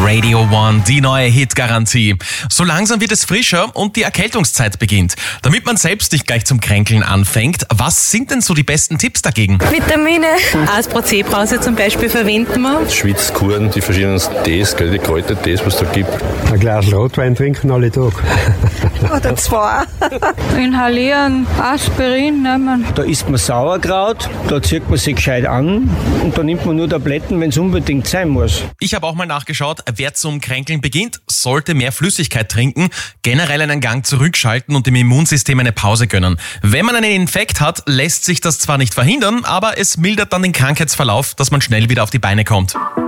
Radio One, die neue Hitgarantie. So langsam wird es frischer und die Erkältungszeit beginnt. Damit man selbst nicht gleich zum Kränkeln anfängt, was sind denn so die besten Tipps dagegen? Vitamine. Asprozee-Brause zum Beispiel verwenden wir. Schwitzkuren, die verschiedenen Tees, die Kräutertees, was es da gibt. Ein Glas Rotwein trinken alle Tag. Oder 2. Inhalieren, Aspirin nehmen. Da isst man Sauerkraut, da zieht man sich gescheit an und da nimmt man nur Tabletten, wenn es unbedingt sein muss. Ich habe auch mal nachgeschaut, wer zum Kränkeln beginnt, sollte mehr Flüssigkeit trinken, generell einen Gang zurückschalten und dem Immunsystem eine Pause gönnen. Wenn man einen Infekt hat, lässt sich das zwar nicht verhindern, aber es mildert dann den Krankheitsverlauf, dass man schnell wieder auf die Beine kommt.